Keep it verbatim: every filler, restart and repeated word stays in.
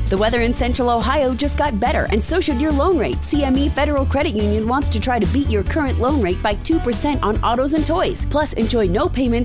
The weather in Central Ohio just got better, and so should your loan rate. C M E Federal Credit Union wants to try to beat your current loan rate by two percent on autos and toys. Plus, enjoy no payments